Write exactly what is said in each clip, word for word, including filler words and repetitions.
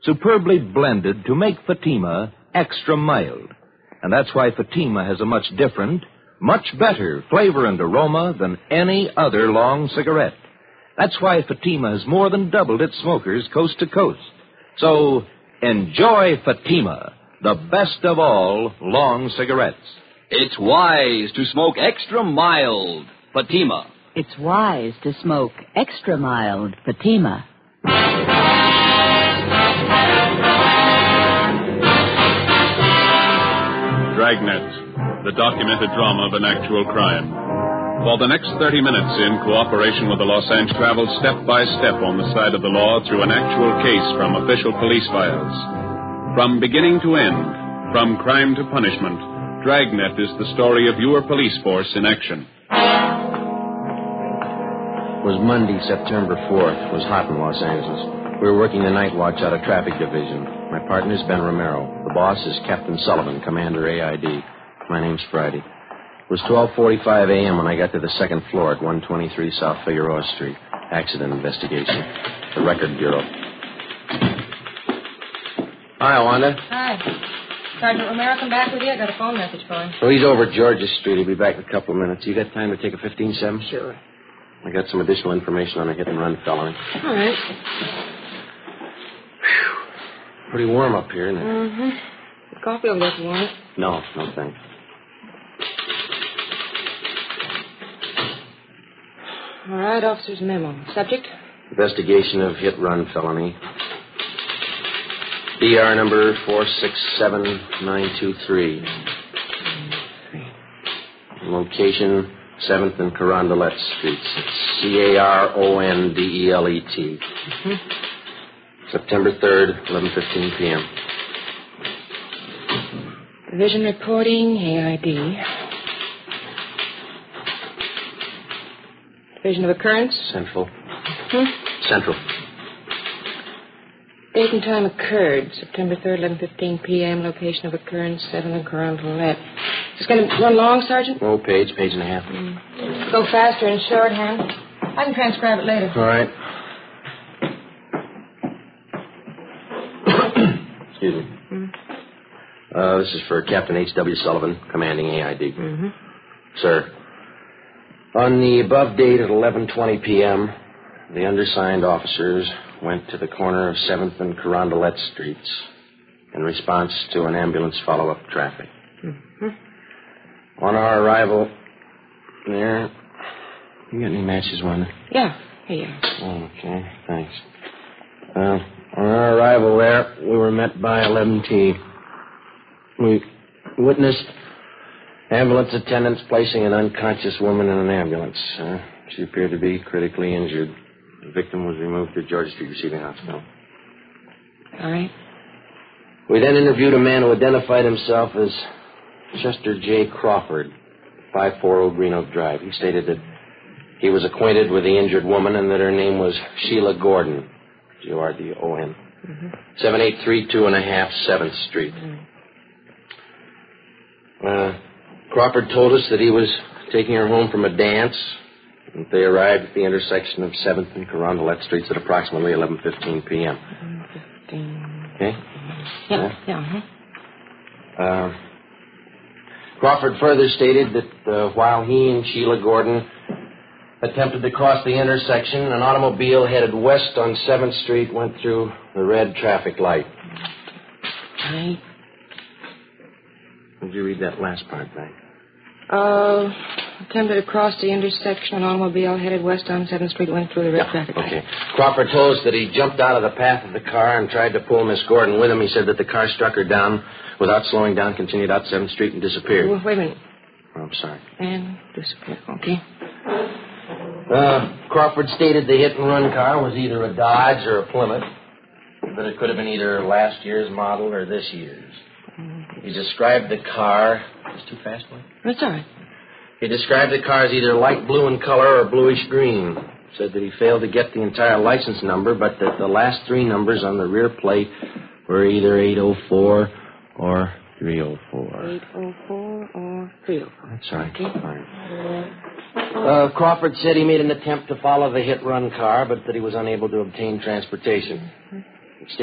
superbly blended to make Fatima extra mild. And that's why Fatima has a much different, much better flavor and aroma than any other long cigarette. That's why Fatima has more than doubled its smokers coast to coast. So, enjoy Fatima, the best of all long cigarettes. It's wise to smoke extra mild Fatima. It's wise to smoke extra mild Fatima. Dragnet, the documented drama of an actual crime. For the next thirty minutes, in cooperation with the Los Angeles, traveled step by step on the side of the law through an actual case from official police files. From beginning to end, from crime to punishment, Dragnet is the story of your police force in action. It was Monday, September fourth. It was hot in Los Angeles. We were working the night watch out of traffic division. My partner's Ben Romero. The boss is Captain Sullivan, Commander A I D. My name's Friday. It was twelve forty-five a.m. when I got to the second floor at one twenty-three South Figueroa Street. Accident investigation. The Record Bureau. Hi, Wanda. Hi. Sergeant Romero come back with you? I got a phone message for him. So he's over at Georgia Street. He'll be back in a couple of minutes. You got time to take a fifteen seven? Sure. I got some additional information on a hit-and-run felony. All right. Whew. Pretty warm up here, isn't it? Mm-hmm. The coffee will get you want it. No, no thanks. All right, officer's memo. Subject? Investigation of hit-run felony. D R number four six seven nine two three. Location, seventh and Carondelet Streets. It's C A R O N D E L E T. Mm-hmm. September third, eleven fifteen p.m. Division reporting, A I D. Division of occurrence? Central. Hmm? Central. Date and time occurred, September third, eleven fifteen p.m. Location of occurrence, seventh and Carondelet. Just going to run long, Sergeant? Oh, page, page and a half. Mm. Go faster in shorthand. I can transcribe it later. All right. Excuse me. Mm. Uh, this is for Captain H W. Sullivan, commanding A I D. Mm-hmm. Sir, on the above date at eleven twenty p.m., the undersigned officers went to the corner of seventh and Carondelet Streets in response to an ambulance follow-up traffic. Mm-hmm. On our arrival there... You got any matches, Wanda? Yeah, here. Okay, thanks. Uh, on our arrival there, we were met by eleven T. We witnessed ambulance attendants placing an unconscious woman in an ambulance. Uh, she appeared to be critically injured. The victim was removed to Georgia Street Receiving Hospital. All right. We then interviewed a man who identified himself as Chester J. Crawford, five forty Green Oak Drive. He stated that he was acquainted with the injured woman and that her name was Sheila Gordon, G O R D O N, Mm-hmm. seven eight three two and a half seventh Street. Mm-hmm. Uh, Crawford told us that he was taking her home from a dance. They arrived at the intersection of seventh and Carondelet Streets at approximately eleven fifteen p.m. eleven fifteen. Okay? Yeah, Yeah. yeah, uh-huh. Uh, Crawford further stated that uh, while he and Sheila Gordon attempted to cross the intersection, an automobile headed west on seventh Street went through the red traffic light. Right. Would you read that last part back? Uh, attempted to cross the intersection. An automobile headed west on seventh Street went through the red traffic light. Okay. Crawford told us that he jumped out of the path of the car and tried to pull Miss Gordon with him. He said that the car struck her down without slowing down, continued out seventh Street, and disappeared. Well, wait a minute. Oh, I'm sorry. And disappeared. Okay. Uh, Crawford stated the hit-and-run car was either a Dodge or a Plymouth, but it could have been either last year's model or this year's. He described the car... It's too fast, boy? That's all right. He described the car as either light blue in color or bluish green. Said that he failed to get the entire license number, but that the last three numbers on the rear plate were either eight oh four or three oh four. eight oh four or three oh four. That's right. Okay. Fine. Uh, Crawford said he made an attempt to follow the hit-run car, but that he was unable to obtain transportation. He stated he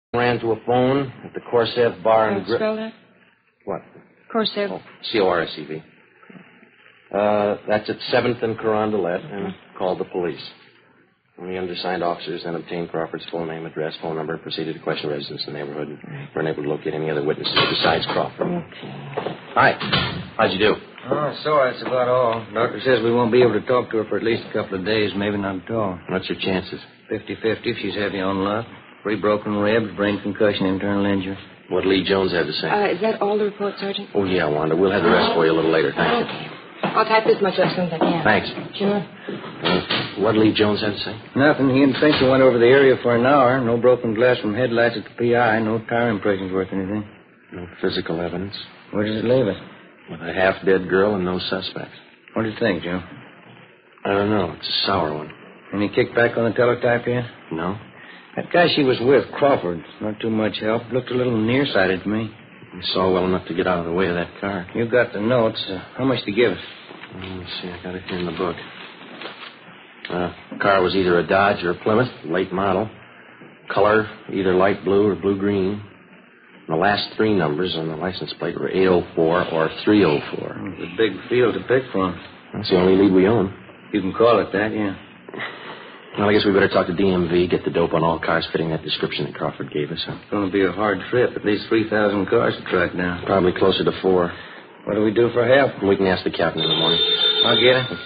ran to a phone at the Corsev Bar and Grill. Spell that? What? Corsev. Oh, C O R S E V. Uh, that's at seventh and Carondelet, and called the police. And the undersigned officers then obtained Crawford's full name, address, phone number, and proceeded to question residents in the neighborhood and were unable to locate any other witnesses besides Crawford. Okay. Hi. How'd you do? Oh, sorry, that's about all. Doctor says we won't be able to talk to her for at least a couple of days, maybe not at all. What's your chances? Fifty-fifty if she's heavy on luck. Three broken ribs, brain concussion, internal injury. What Lee Jones had to say? Uh, is that all the report, Sergeant? Oh, yeah, Wanda. We'll have the rest for you a little later. Thank you. Okay. I'll type this much as soon as I can. Thanks. Sure. Uh, what Lee Jones had to say? Nothing. He and Fincher went over the area for an hour. No broken glass from headlights at the P I. No tire impressions worth anything. No physical evidence. Where does it leave us? With a half-dead girl and no suspects. What do you think, Joe? I don't know. It's a sour one. Any kickback on the teletype yet? No? That guy she was with, Crawford, not too much help. Looked a little nearsighted to me. We saw well enough to get out of the way of that car. You got the notes. Uh, how much to give us? Uh, let's see. I got it here in the book. Uh, the car was either a Dodge or a Plymouth, late model. Color, either light blue or blue-green. The last three numbers on the license plate were eight oh four or three oh four. It's a big field to pick from. That's the only lead we own. You can call it that, yeah. Well, I guess we better talk to D M V, get the dope on all cars fitting that description that Crawford gave us. Huh? It's going to be a hard trip. At least three thousand cars to track down. Probably closer to four. What do we do for help? We can ask the captain in the morning. I'll get it.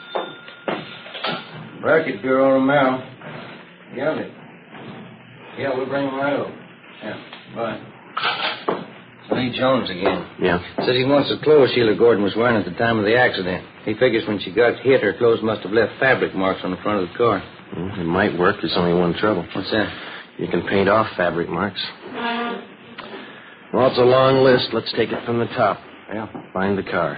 Racket Bureau, Romero. Got it. Yeah, we'll bring him right over. Yeah, bye. Lee Jones again. Yeah? Says he wants the clothes Sheila Gordon was wearing at the time of the accident. He figures when she got hit, her clothes must have left fabric marks on the front of the car. Well, it might work. There's only one trouble. What's that? You can paint off fabric marks. Well, it's a long list. Let's take it from the top. Yeah. Find the car.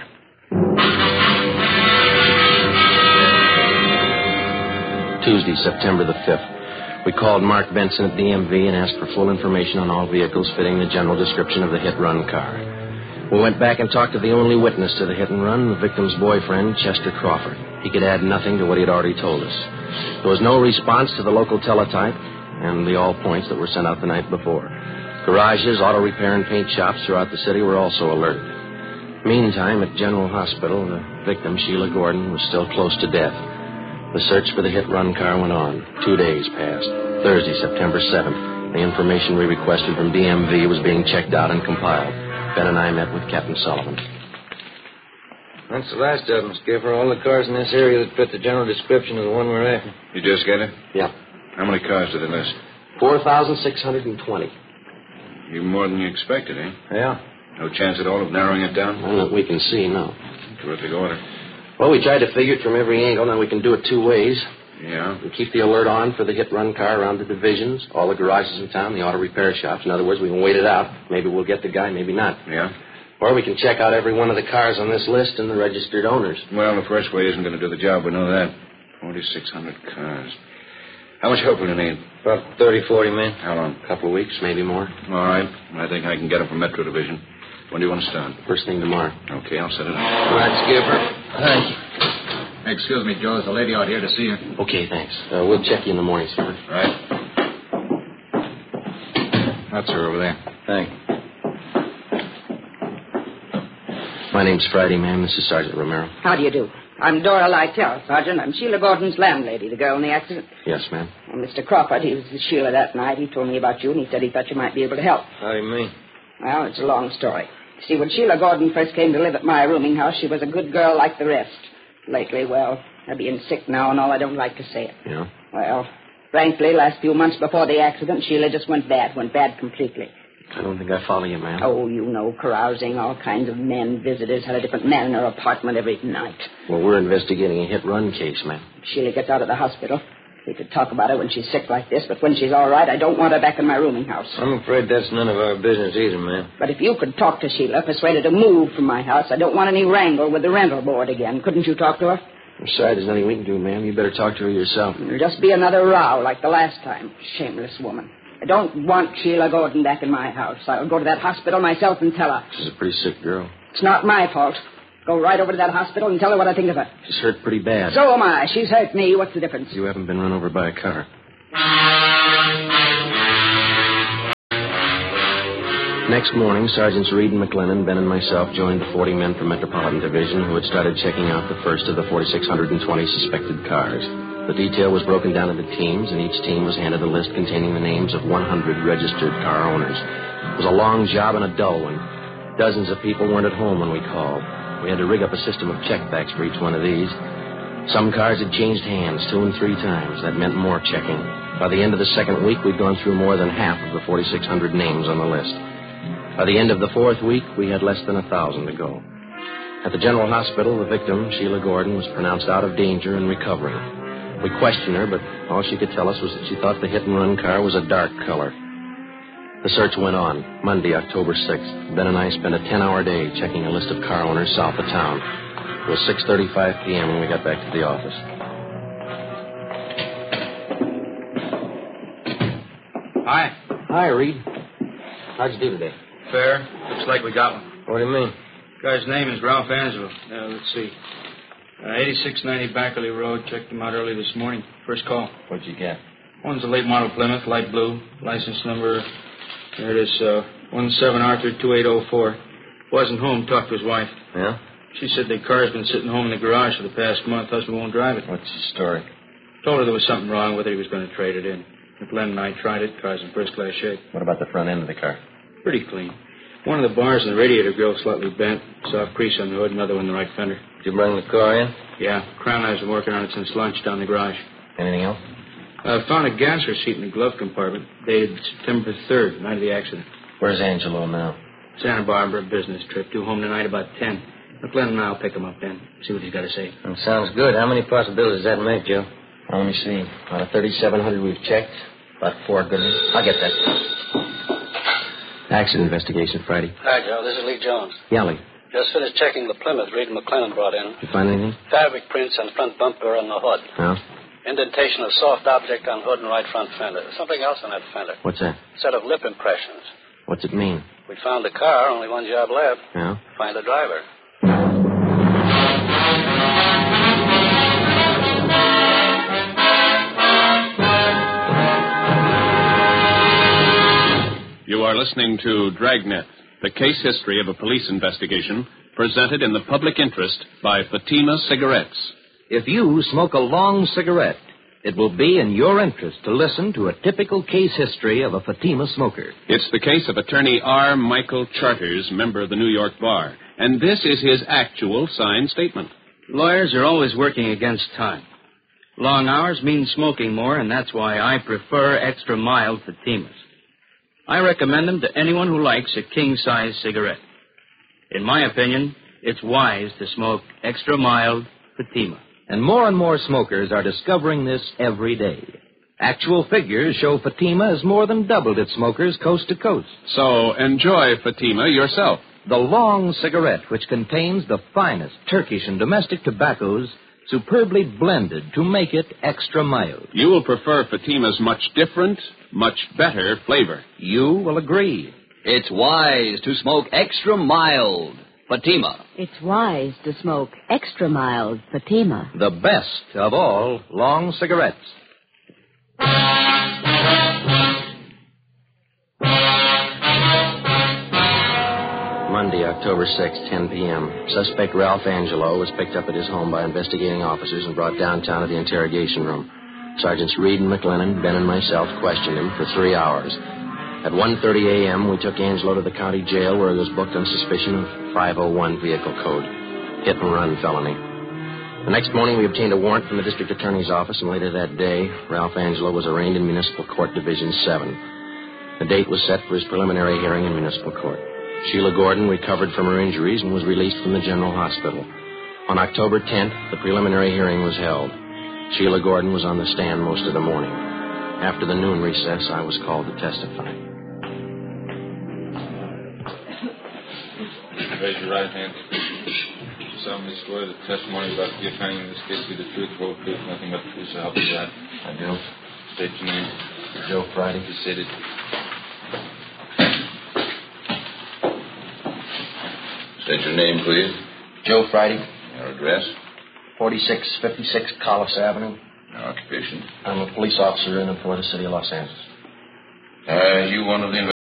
Tuesday, September the fifth. We called Mark Benson at D M V and asked for full information on all vehicles fitting the general description of the hit-run car. We went back and talked to the only witness to the hit-and-run, the victim's boyfriend, Chester Crawford. He could add nothing to what he had already told us. There was no response to the local teletype and the all points that were sent out the night before. Garages, auto repair, and paint shops throughout the city were also alerted. Meantime, at General Hospital, the victim, Sheila Gordon, was still close to death. The search for the hit-run car went on. Two days passed. Thursday, September seventh. The information we requested from D M V was being checked out and compiled. Ben and I met with Captain Sullivan. That's the last of them, Skipper. All the cars in this area that fit the general description of the one we're after. You just get it? Yeah. How many cars did it list? four thousand six hundred twenty. Even more than you expected, eh? Yeah. No chance at all of narrowing it down? None that we can see, no. Terrific order. Well, we tried to figure it from every angle. Now we can do it two ways. Yeah? We keep the alert on for the hit-run car around the divisions, all the garages in town, the auto repair shops. In other words, we can wait it out. Maybe we'll get the guy, maybe not. Yeah? Or we can check out every one of the cars on this list and the registered owners. Well, the first way isn't going to do the job. We know that. forty-six hundred cars. How much help will you need? About thirty, forty men. How long? A couple of weeks, maybe more. All right. I think I can get them from Metro Division. When do you want to start? First thing tomorrow. Okay, I'll set it up. All right, Skipper. Thank you. Excuse me, Joe. There's a lady out here to see you. Okay, thanks. Uh, we'll check you in the morning, sir. Right. That's her over there. Thank you. My name's Friday, ma'am. This is Sergeant Romero. How do you do? I'm Dora Lytell, Sergeant. I'm Sheila Gordon's landlady, the girl in the accident. Yes, ma'am. Well, Mister Crawford, he was with Sheila that night. He told me about you, and he said he thought you might be able to help. How do you mean? Well, it's a long story. See, when Sheila Gordon first came to live at my rooming house, she was a good girl like the rest. Lately, well, her being sick now and all, I don't like to say it. Yeah? Well, frankly, last few months before the accident, Sheila just went bad, went bad completely. I don't think I follow you, ma'am. Oh, you know, carousing, all kinds of men, visitors, had a different man in her apartment every night. Well, we're investigating a hit-run case, ma'am. Sheila gets out of the hospital. We could talk about her when she's sick like this, but when she's all right, I don't want her back in my rooming house. I'm afraid that's none of our business either, ma'am. But if you could talk to Sheila, persuade her to move from my house, I don't want any wrangle with the rental board again. Couldn't you talk to her? I'm sorry, there's nothing we can do, ma'am. You better talk to her yourself. It'll just be another row like the last time. Shameless woman. I don't want Sheila Gordon back in my house. I'll go to that hospital myself and tell her. She's a pretty sick girl. It's not my fault. Go right over to that hospital and tell her what I think of her. She's hurt pretty bad. So am I. She's hurt me. What's the difference? You haven't been run over by a car. Next morning, Sergeants Reed and McLennan, Ben, and myself joined the forty men from Metropolitan Division who had started checking out the first of the four thousand six hundred twenty suspected cars. The detail was broken down into teams, and each team was handed a list containing the names of one hundred registered car owners. It was a long job and a dull one. Dozens of people weren't at home when we called. We had to rig up a system of checkbacks for each one of these. Some cars had changed hands two and three times. That meant more checking. By the end of the second week, we'd gone through more than half of the four thousand six hundred names on the list. By the end of the fourth week, we had less than a thousand to go. At the General Hospital, the victim, Sheila Gordon, was pronounced out of danger and recovering. We questioned her, but all she could tell us was that she thought the hit-and-run car was a dark color. The search went on. Monday, October sixth, Ben and I spent a ten-hour day checking a list of car owners south of town. It was six thirty-five p.m. when we got back to the office. Hi. Hi, Reed. How'd you do today? Fair. Looks like we got one. What do you mean? Guy's name is Ralph Angelo. Uh, let's see. Uh, eighty-six ninety Backerley Road. Checked him out early this morning. First call. What'd you get? One's a late model Plymouth, light blue. License number, there it is, uh, one seven Arthur two eight oh four. Wasn't home. Talked to his wife. Yeah? She said the car's been sitting home in the garage for the past month. Husband won't drive it. What's the story? Told her there was something wrong with it. He was going to trade it in. McLennan and I tried it. Car's in first-class shape. What about the front end of the car? Pretty clean. One of the bars in the radiator grill slightly bent. Saw a crease on the hood, another one in the right fender. Did you bring the car in? Yeah. Crown Eyes been working on it since lunch down the garage. Anything else? I uh, found a gas receipt in the glove compartment, dated September third, night of the accident. Where's Angelo now? Santa Barbara, business trip. Due home tonight about ten. McLennan and I'll pick him up then. See what he's got to say. That sounds good. How many possibilities does that make, Joe? Well, let me see. Out of thirty-seven hundred we've checked, about four good ones. I'll get that. Accident investigation, Friday. Hi, Joe. This is Lee Jones. Yeah, Lee. Just finished checking the Plymouth Reed and McLennan brought in. You find anything? Fabric prints on front bumper and the hood. Yeah? Indentation of soft object on hood and right front fender. There's something else on that fender. What's that? Set of lip impressions. What's it mean? We found the car. Only one job left. Yeah? Find the driver. You are listening to Dragnet, the case history of a police investigation, presented in the public interest by Fatima Cigarettes. If you smoke a long cigarette, it will be in your interest to listen to a typical case history of a Fatima smoker. It's the case of attorney R. Michael Charters, member of the New York Bar. And this is his actual signed statement. Lawyers are always working against time. Long hours mean smoking more, and that's why I prefer extra mild Fatimas. I recommend them to anyone who likes a king-size cigarette. In my opinion, it's wise to smoke extra mild Fatima. And more and more smokers are discovering this every day. Actual figures show Fatima has more than doubled its smokers coast to coast. So enjoy Fatima yourself. The long cigarette, which contains the finest Turkish and domestic tobaccos, superbly blended to make it extra mild. You will prefer Fatima's much different, much better flavor. You will agree. It's wise to smoke extra mild Fatima. It's wise to smoke extra mild Fatima. The best of all long cigarettes. Monday, October sixth, ten p.m. Suspect Ralph Angelo was picked up at his home by investigating officers and brought downtown to the interrogation room. Sergeants Reed and McLennan, Ben and myself questioned him for three hours. At one thirty a.m., we took Angelo to the county jail where he was booked on suspicion of five oh one vehicle code, hit-and-run felony. The next morning, we obtained a warrant from the district attorney's office, and later that day, Ralph Angelo was arraigned in Municipal Court Division seven. The date was set for his preliminary hearing in Municipal Court. Sheila Gordon recovered from her injuries and was released from the General Hospital. On October tenth, the preliminary hearing was held. Sheila Gordon was on the stand most of the morning. After the noon recess, I was called to testify. Raise your right hand. You solemnly swear that the testimony about to give hanging in this case be the truth, whole truth, nothing but the truth, so help you God. I do. State your name. Joe Friday. Be seated. State your name, please. Joe Friday. Your address. forty-six fifty-six Collis Avenue. Your occupation. I'm a police officer in and for the city of Los Angeles. Are you one of the investigating officers?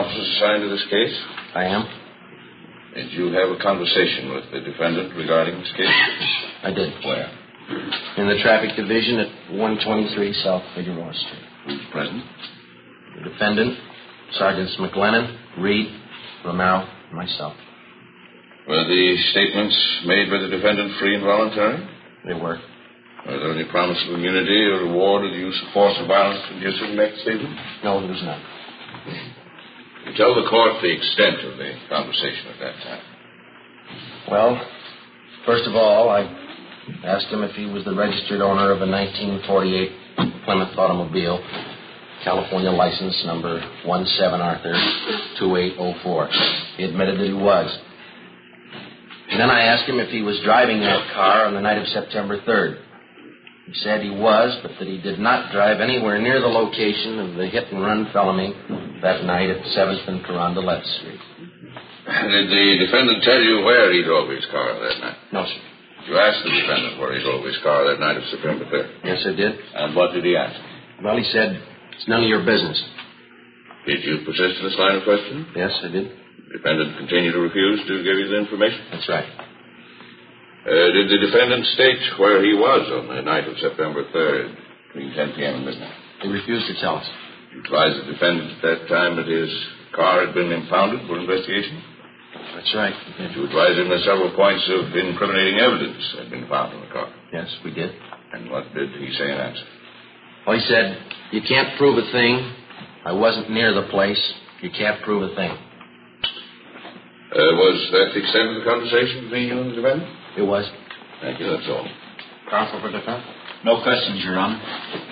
officers assigned to this case? I am. Did you have a conversation with the defendant regarding this case? I did. Where? In the traffic division at one twenty-three South Figueroa Street. Who's present? The defendant, Sergeants McLennan, Reed, Romero, and myself. Were the statements made by the defendant free and voluntary? They were. Was there any promise of immunity or reward or the use of force or violence induced in that statement? No, there was not. You tell the court the extent of the conversation at that time. Well, first of all, I asked him if he was the registered owner of a nineteen forty-eight Plymouth automobile, California license number one seven Arthur two eight oh four. He admitted that he was. And then I asked him if he was driving that car on the night of September third. He said he was, but that he did not drive anywhere near the location of the hit-and-run felony that night at seventh and Carondelet Street. Did the defendant tell you where he drove his car that night? No, sir. Did you ask the defendant where he drove his car that night of September third? Yes, I did. And what did he ask? Well, he said, it's none of your business. Did you persist in this line of questioning? Yes, I did. The defendant continued to refuse to give you the information? That's right. Uh, did the defendant state where he was on the night of September third, between ten p.m. and midnight? He refused to tell us. You advised the defendant at that time that his car had been impounded for investigation? That's right. Did you advise him that several points of incriminating evidence had been found in the car? Yes, we did. And what did he say in answer? Well, he said, you can't prove a thing. I wasn't near the place. You can't prove a thing. Uh, was that the extent of the conversation between you and the defendant? It was. Thank you, that's all. Counsel for defense? No questions, Your Honor.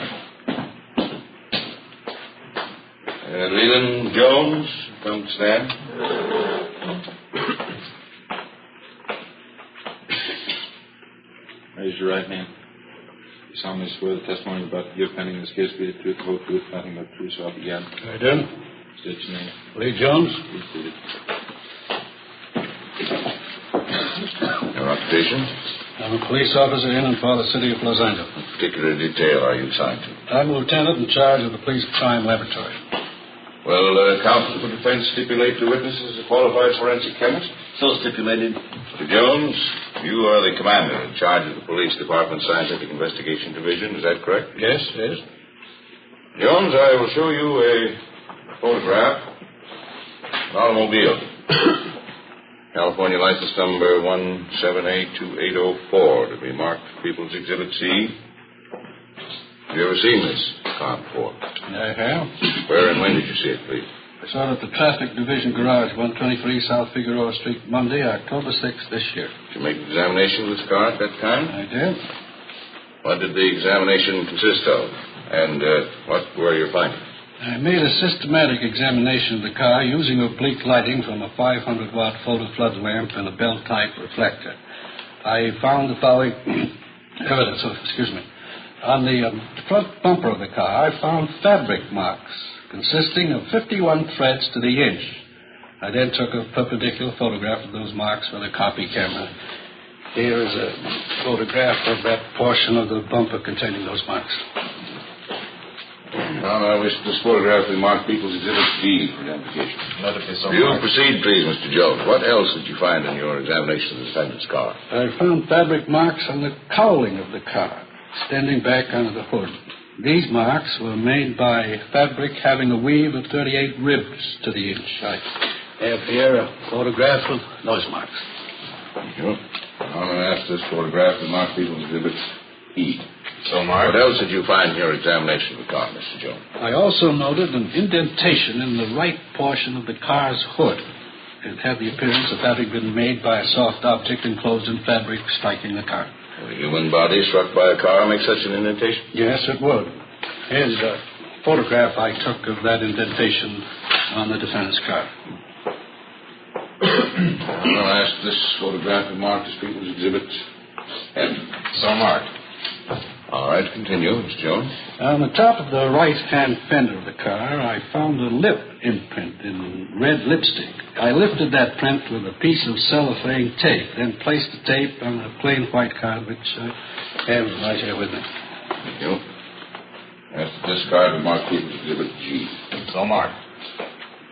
Uh, Leland Jones, come stand. Raise your right hand. You solemnly swear the testimony you're about to give pending this case be the truth, the whole truth, nothing but the truth, so help you God. I do. State your name. Lee Jones. Please state it. Your occupation? I'm a police officer in and for the city of Los Angeles. What particular detail are you assigned to? I'm a lieutenant in charge of the police crime laboratory. Well, uh, counsel for defense stipulate the witness is a qualified forensic chemist? So stipulated. Mister Jones, you are the commander in charge of the police department's scientific investigation division. Is that correct? Yes, yes. Jones, I will show you a photograph of an automobile. California license number one seven eight two eight oh four to be marked People's Exhibit C. Have you ever seen this car before? I have. Where and when did you see it, please? I saw it at the traffic division garage, one twenty-three South Figueroa Street, Monday, October sixth this year. Did you make an examination of this car at that time? I did. What did the examination consist of? And uh, what were your findings? I made a systematic examination of the car using oblique lighting from a five hundred watt photo flood lamp and a bell-type reflector. I found the following evidence. Oh, excuse me. On the um, front bumper of the car, I found fabric marks consisting of fifty-one threads to the inch. I then took a perpendicular photograph of those marks with a copy camera. Here is a photograph of that portion of the bumper containing those marks. Now, I wish this photograph be marked People's Exhibit D for identification. Let it be so. You proceed, please, Mister Jones. What else did you find in your examination of the defendant's car? I found fabric marks on the cowling of the car, extending back onto the hood. These marks were made by fabric having a weave of thirty-eight ribs to the inch. I have here a photograph of those marks. Thank you. I'm going to ask this photograph to mark People's Exhibit E. So, Mark. What else did you find in your examination of the car, Mister Jones? I also noted an indentation in the right portion of the car's hood. It had the appearance of having been made by a soft object enclosed in fabric striking the car. Would a human body struck by a car make such an indentation? Yes, it would. Here's a photograph I took of that indentation on the defendant's car. I'm going to ask this photograph to mark as People's Exhibit F. So marked. All right, continue, Mister Jones. On the top of the right-hand fender of the car, I found a lip imprint in red lipstick. I lifted that print with a piece of cellophane tape, then placed the tape on a plain white card, which I have right here with me. Thank you. Ask this card to mark People's Exhibit G. So marked.